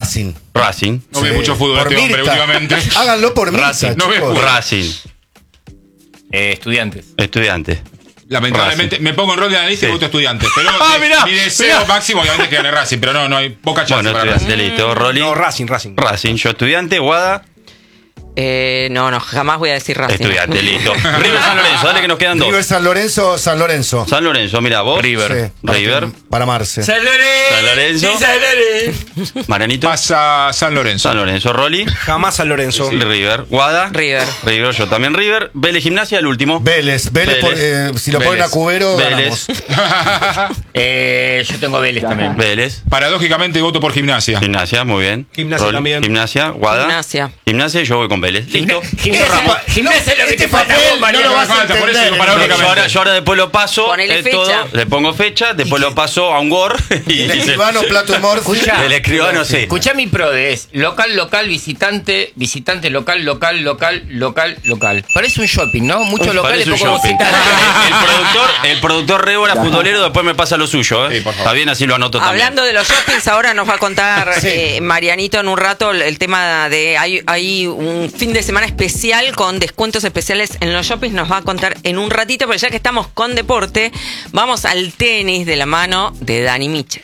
Racing. No ve mucho fútbol este hombre últimamente. Háganlo por Mirta, Racing. No ve chicos. fútbol. Racing. Estudiantes. Lamentablemente, Racing. me pongo en rol de analista y voto Estudiantes. Pero mirá, mi deseo máximo, obviamente, es que gane Racing, pero no hay poca chance Bueno, para Estudiante, Racing. listo. Rolly. No, Racing. Racing. Yo Estudiante, Guada. No, jamás voy a decir Racing. Estudiante, listo. River San Lorenzo, dale que nos quedan dos. River San Lorenzo. San Lorenzo, mira, vos. River. Sí, River. Para Marce. San Lorenzo. Marianito. Pasa San Lorenzo. San Lorenzo, Rolly. Jamás San Lorenzo. River. Guada. River. Yo también River. Vélez Gimnasia, el último. Vélez, si lo ponen Vélez. a Cubero, Vélez. ganamos. Yo tengo Vélez también. Vélez. Paradójicamente voto por Gimnasia. Gimnasia, muy bien. Gimnasia Rolly. también. Gimnasia, Guada. Gimnasia. Y yo voy con Vélez. Listo. Gimnasia es lo que te falta, vos, no lo vas a Falta, por eso entender. digo paradójicamente. Yo ahora después lo paso. Ponele fecha. todo, le pongo fecha, después lo paso a un GOR. Y El dice- escribano, plato y morf. Escuchá. El escribano, sí. Escuchá mi prode, es local, visitante, local. Parece un shopping, ¿no? Mucho local Parece y un poco shopping. visitante. El productor Rébora futbolero después me pasa lo suyo, ¿eh? Sí, por favor. Está bien, así lo anoto también. Hablando de los shoppings, ahora nos va a contar Marianito en un rato el tema de... Hay un fin de semana especial con descuentos especiales en los shoppings, nos va a contar en un ratito, pero ya que estamos con deporte, vamos al tenis de la mano de Dani Michel.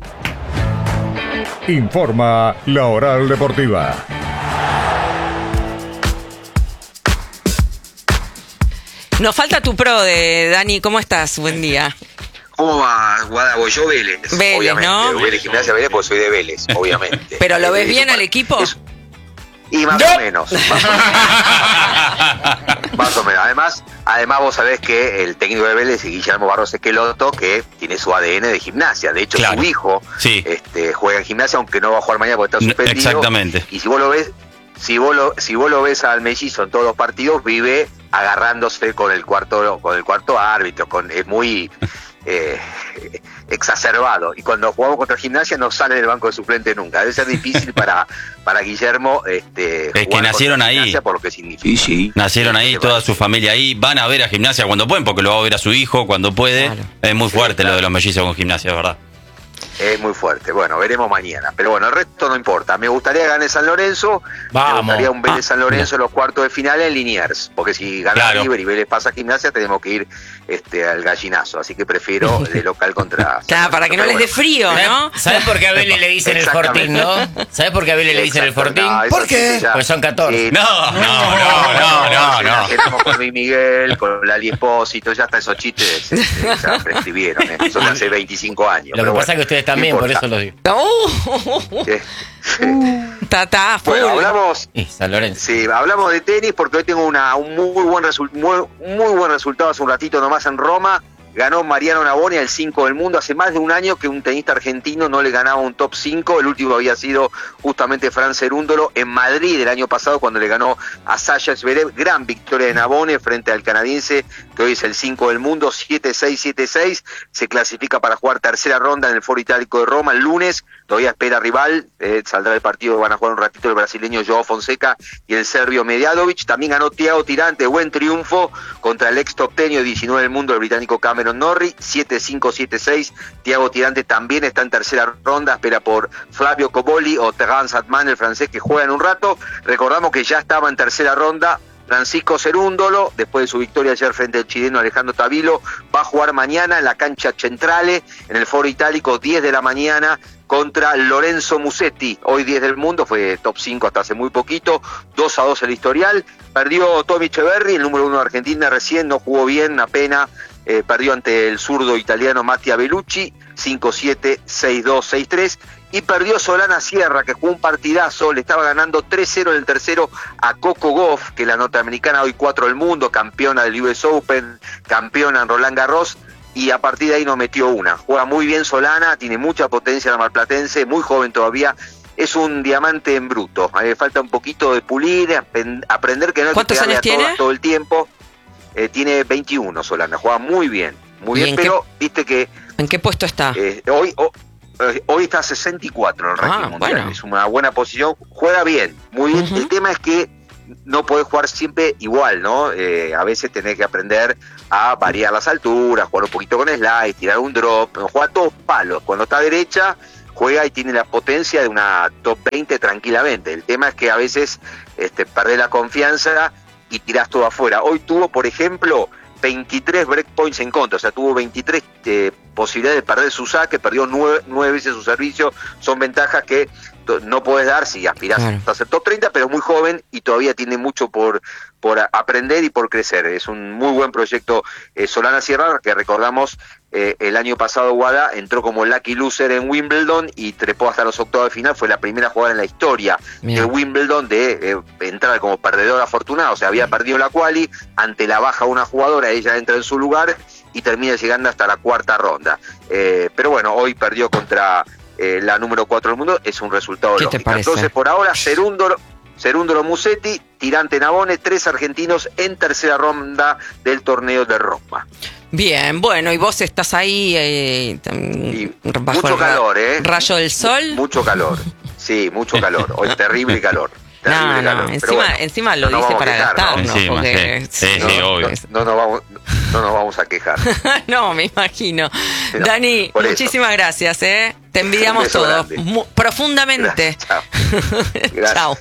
Informa la Oral Deportiva. Nos falta tu pro de Dani, ¿cómo estás? Buen día. ¿Cómo va, Guada? Voy yo Vélez. Vélez, obviamente. ¿no? Vélez, Gimnasia Vélez, porque soy de Vélez, obviamente. ¿Pero lo ves bien al equipo? Y más o menos. Más o menos. Además vos sabés que el técnico de Vélez es Guillermo Barros Esqueloto, que tiene su ADN de Gimnasia. De hecho, Claro. su hijo Sí. juega en Gimnasia, aunque no va a jugar mañana porque está suspendido. Exactamente. Y si vos lo ves, si vos lo ves al mellizo en todos los partidos, vive agarrándose con el cuarto árbitro, es muy exacerbado, y cuando jugamos contra Gimnasia no sale del banco de suplente nunca. Debe ser difícil para Guillermo Es que jugar nacieron contra ahí. Gimnasia por lo que significa. Sí. Nacieron ahí, toda su familia ahí. Van a ver a Gimnasia cuando pueden, porque lo va a ver a su hijo cuando puede. Claro. Es muy fuerte claro. lo de los mellizos con Gimnasia, ¿verdad? Es muy fuerte. Bueno, veremos mañana. Pero bueno, el resto no importa. Me gustaría que gane San Lorenzo. Vamos. Me gustaría un Vélez San Lorenzo en los cuartos de final en Liniers. Porque si gana Claro. River y Vélez pasa a Gimnasia, tenemos que ir al gallinazo. Así que prefiero de local contra... Claro, para que no les dé frío, ¿no? ¿Sabes por qué a Vélez le dicen el Fortín, no? ¿Sabes por qué a Vélez le dicen el Fortín? ¿Por qué? Pues son 14. Sí. No. Éramos con Luis Miguel, con Lali Espósito, ya hasta esos chistes ya prescribieron. Son de hace 25 años. Lo que pero pasa bueno, es que ustedes no también, por importa. eso lo digo. Sí. Está full. Bueno, hablamos... San Lorenzo. Sí, hablamos de tenis porque hoy tengo un muy buen resultado hace un ratito nomás en Roma. Ganó Mariano Navoni el 5 del mundo. Hace más de un año que un tenista argentino no le ganaba un top 5. El último había sido justamente Fran Cerúndolo en Madrid el año pasado cuando le ganó a Sasha Zverev. Gran victoria de Navoni frente al canadiense que hoy es el 5 del mundo, 7-6, 7-6. Se clasifica para jugar tercera ronda en el Foro Itálico de Roma el lunes. Todavía espera rival. Saldrá del partido, van a jugar un ratito el brasileño Joao Fonseca y el serbio Mediadovic. También ganó Thiago Tirante, buen triunfo contra el ex top 10 19 del mundo, el británico Cameron Norrie, 7-5, 7-6. Thiago Tirante también está en tercera ronda, espera por Flavio Cobolli o Terence Atman, el francés, que juega en un rato. Recordamos que ya estaba en tercera ronda Francisco Cerúndolo, después de su victoria ayer frente al chileno Alejandro Tavilo. Va a jugar mañana en la cancha Centrale, en el Foro Itálico, 10 de la mañana, contra Lorenzo Musetti. Hoy 10 del mundo, fue top 5 hasta hace muy poquito, 2-2 el historial. Perdió Tommy Echeverry, el número 1 de Argentina, recién no jugó bien, una pena. Perdió ante el zurdo italiano Mattia Bellucci, 5-7, 6-2, 6-3. Y perdió Solana Sierra, que jugó un partidazo, le estaba ganando 3-0 en el tercero a Coco Gauff, que es la norteamericana, hoy 4 del mundo, campeona del US Open, campeona en Roland Garros, y a partir de ahí no metió una. Juega muy bien Solana, tiene mucha potencia la marplatense, muy joven todavía, es un diamante en bruto. Le falta un poquito de pulir, aprender que no hay que ¿Cuántos pegarle años a todas tiene? todo el tiempo. Tiene 21 Solana, juega muy bien, pero viste que ¿En qué puesto está? hoy está 64 en el ranking mundial, bueno. es una buena posición, juega bien, muy bien. El tema es que no podés jugar siempre igual, ¿no? A veces tenés que aprender a variar las alturas, jugar un poquito con slide, tirar un drop, juega todos palos. Cuando está derecha, juega y tiene la potencia de una top 20 tranquilamente. El tema es que a veces perdés la confianza y tirás todo afuera. Hoy tuvo, por ejemplo, 23 breakpoints en contra, o sea, tuvo 23 posibilidades de perder su saque, perdió 9 veces su servicio. Son ventajas que no podés dar si aspirás a ser top 30, pero es muy joven y todavía tiene mucho por aprender y por crecer. Es un muy buen proyecto Solana Sierra, que recordamos el año pasado Wada entró como lucky loser en Wimbledon y trepó hasta los octavos de final. Fue la primera jugadora en la historia de Wimbledon de entrar como perdedora afortunada, o sea, había perdido la quali, ante la baja de una jugadora, ella entra en su lugar y termina llegando hasta la cuarta ronda. Pero bueno, hoy perdió contra la número 4 del mundo, es un resultado lógico. Entonces, por ahora, Cerúndolo Musetti, Tirante Navone, 3 argentinos en tercera ronda del torneo de Roma. Bien, bueno, y vos estás ahí bajo mucho calor, rayo del sol. Mucho calor, sí, mucho calor. Hoy terrible calor. Calor. Encima lo dice para gastar, ¿no? Porque, obvio. No nos vamos a quejar. No, me imagino. No, Dani, muchísimas gracias, Te envidiamos todos, profundamente. Gracias. Chao.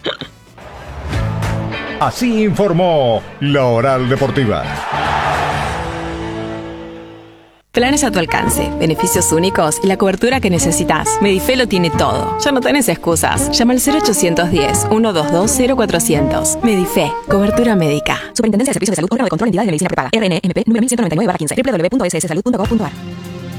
Así informó La Oral Deportiva. Planes a tu alcance, beneficios únicos y la cobertura que necesitas. Medife lo tiene todo. Ya no tenés excusas. Llama al 0810-122-0400. Medife, cobertura médica. Superintendencia de Servicios de Salud, órgano de control, entidad de medicina prepaga. RNMP número 1199/15. www.sssalud.gov.ar.